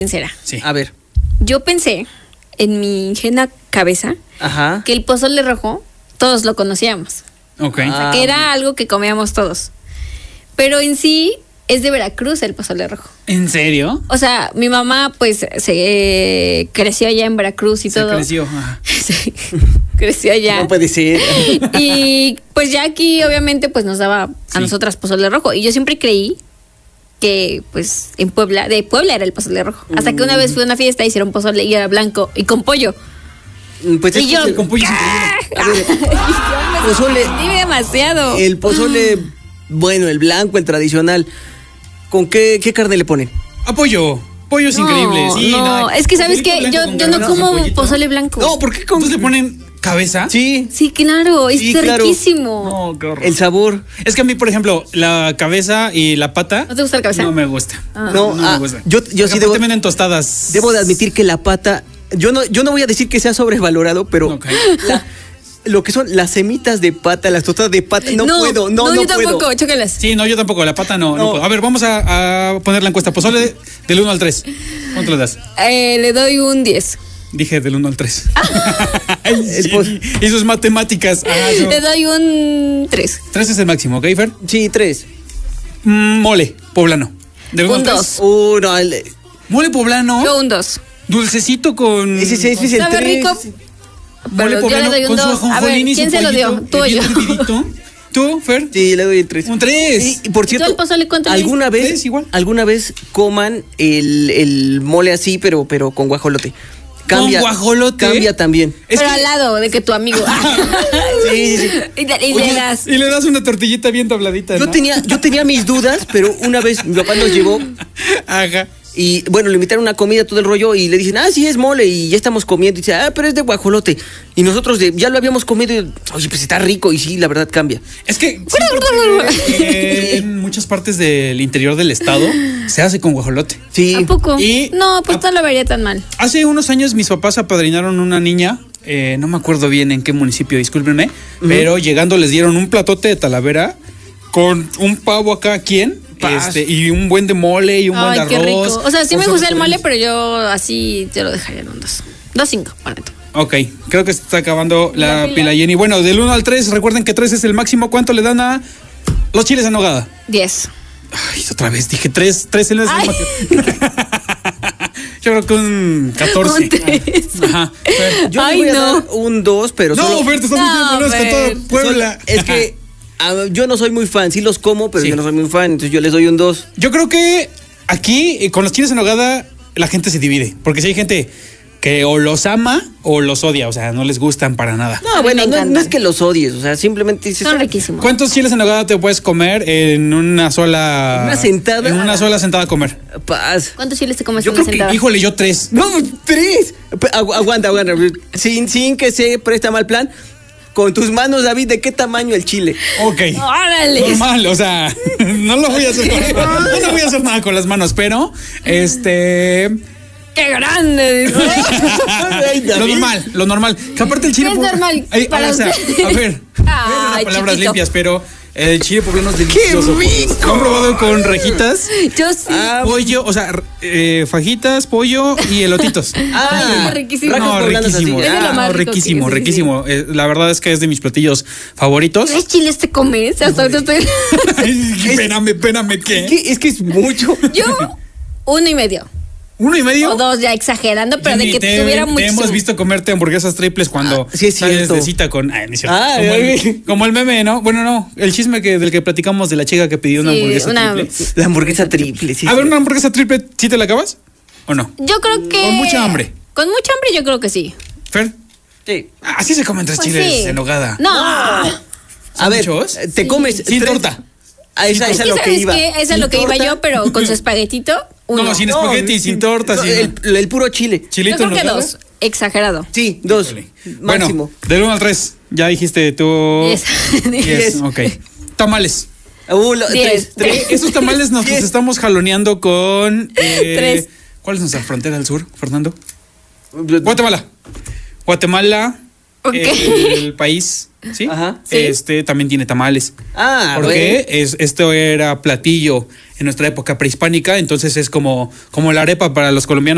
sincera. Sí. A ver. Yo pensé en mi ingenua cabeza Ajá. que el pozole rojo todos lo conocíamos. Ok. Ah. Que era algo que comíamos todos. Pero en sí es de Veracruz el pozole rojo. ¿En serio? O sea, mi mamá pues se creció allá en Veracruz y Se todo. creció. Ajá. Sí, creció allá. No puede ser. Y pues ya aquí obviamente pues nos daba a Sí. nosotras pozole rojo. Y yo siempre creí que pues en Puebla, de Puebla era el pozole rojo. Hasta que una vez fui a una fiesta y hicieron pozole y era blanco y con pollo. Pues Y yo- Con pollo es increíble. pozole. Dime demasiado. El pozole, bueno, el blanco, el tradicional. ¿Con qué carne le ponen? Pollo es increíble. Sí, no, es que sabes que yo no como pozole blanco. No, ¿por qué con Entonces le ponen cabeza. Sí, Sí, claro, es Sí, claro. riquísimo. No, qué horror. el sabor. Es que a mí, por ejemplo, la cabeza y la pata. ¿No te gusta la cabeza? No me gusta. No, me gusta. yo Porque sí aparte venden tostadas. debo de admitir que la pata, yo no voy a decir que sea sobrevalorado, pero Ok. lo que son las semitas de pata, las tostadas de pata, no puedo, no yo puedo. tampoco, chócalas. Sí, no, yo tampoco. La pata no. No. puedo. A ver, vamos a poner la encuesta. Pozole del 1 al 3. ¿Cuánto le das? Le doy un 10. Dije del 1 al 3. El pos- Y sus matemáticas. Le doy un 3. 3 es el máximo, ¿ok, Fer? Sí, 3. Mole poblano. Del 1 al Un 3. 2. No, Mole poblano. Yo un 2. Dulcecito con. ese es el ¿Sabe 3. rico? Mole Pero yo le poblano doy un con su 2. A ver, ajonjolín y su ¿quién se lo dio? pollito, Tú o bien yo. hervidito. ¿Tú, Fer? Sí, le doy el 3. Un 3. Y por ¿Tú cierto, al pozole cuánto le alguna diste? vez, ¿Tres igual? alguna vez coman el mole así, pero con guajolote. Cambia, guajolote? Cambia también. Es Pero que- al lado de que tu amigo. Sí, sí, sí. Y le Oye, das. y le das una tortillita bien tabladita, Yo ¿no? tenía mis dudas, pero una vez mi papá nos llevó Ajá. y bueno, le invitaron a una comida, todo el rollo, y le dicen, sí, es mole, y ya estamos comiendo. Y dice, pero es de guajolote. Y nosotros ya lo habíamos comido, y, oye, pues está rico, y sí, la verdad cambia. Es que en muchas partes del interior del estado se hace con guajolote. Sí. ¿A poco? Y- No, pues no lo vería tan mal. Hace unos años mis papás apadrinaron una niña, no me acuerdo bien en qué municipio, discúlpenme, pero llegando les dieron un platote de Talavera con un pavo a cada quien, y un buen de mole y un buen de Ay, qué arroz. rico. O sea, sí con me sus gusta el mole, ajonjolines. pero yo así te lo dejaría en un 2. 2.5, ponete. Ok, creo que se está acabando la La pila pila. Jenny. Bueno, del 1 al 3, recuerden que 3 es el máximo. ¿Cuánto le dan a los chiles en nogada? 10. Ay, otra vez dije 3 es el Ay. máximo. Yo creo que un 14. Un 3. Ajá. Fer. Yo Ay, le voy a no. dar un 2, pero No, solo... Fer, te estás No, metiendo en Fer. con todo Puebla. Es que yo no soy muy fan, sí los como, pero Sí. yo no soy muy fan, entonces yo les doy un 2. Yo creo que aquí, con los chiles en nogada, la gente se divide. Porque si hay gente que o los ama o los odia. O sea, no les gustan para nada. No, mí bueno, me no encantan. es que los odies, o sea, simplemente dices, Son riquísimos. ¿Cuántos chiles en nogada te puedes comer en una sola... ¿Una sentada? En una sola sentada a comer. paz. ¿Cuántos chiles te comes Yo en una creo que, sentada? Híjole, yo 3. No, 3. Aguanta. Sin que se presta mal plan. Con tus manos, David, ¿de qué tamaño el chile? Ok. ¡Órale! Normal, o sea, no lo voy a hacer no voy a hacer nada con las manos, pero ¡Qué grande! dice. Ay, David. lo normal. Que aparte el chile Es poblano- normal Ay, para o sea, usted. a ver, Ay, palabras chiquito. limpias, pero el chile poblano es delicioso. rico! ¿Lo han probado con rejitas? Yo sí. Pollo, o sea, fajitas, pollo y elotitos. riquísimo. rajas No, poblanas así. riquísimo. Es de lo más rico riquísimo, que- sí, riquísimo. La verdad es que es de mis platillos favoritos. ¿Tres chiles te comes? Hasta ahorita estoy... Espérame, ¿qué? Es que es mucho. Yo, 1.5. ¿1.5? O 2, ya exagerando, pero Jenny, de que tuviera te mucho. hemos visto comerte hamburguesas triples cuando sí es sales cierto. de cita con... Ay, no es cierto. Ay, Como el meme, ¿no? Bueno, no. El chisme del que platicamos de la chica que pidió una Sí, hamburguesa una- triple. La hamburguesa triple, sí. A ver, una hamburguesa triple, ¿sí te la acabas? ¿O no? Yo creo que. Con mucha hambre. Con mucha hambre, yo creo que sí. ¿Fer? Sí. Así se comen 3 Pues chiles sí. en nogada. No. A ver, muchos? te comes. Sin 3. torta. Esa es a lo que ¿Sabes iba. qué? Esa es Sin lo que iba torta. yo, pero con su espaguetito, 1. No, sin espagueti, sin torta, no, sin... el puro chile. Yo Chilito creo en que nogada. 2. Exagerado. Sí, 2. Híjole. Máximo. Bueno, del 1 al 3. Ya dijiste tú... 10. 10, ok. Tamales. 3. 10. Esos tamales nos los estamos jaloneando con... 3. ¿Cuál es nuestra frontera al sur, Fernando? Guatemala. Guatemala, Ok. el país, ¿sí? Ajá. Sí. También tiene tamales. Porque esto era platillo en nuestra época prehispánica, entonces es como la arepa para los colombianos.